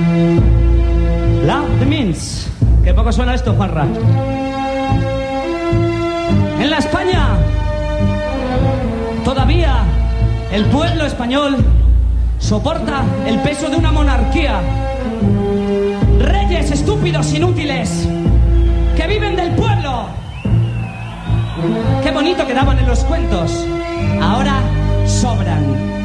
Love the means. Qué poco suena esto, Juanra. En la España, todavía el pueblo español soporta el peso de una monarquía. Reyes estúpidos, inútiles, que viven del pueblo. Qué bonito quedaban en los cuentos. Ahora sobran.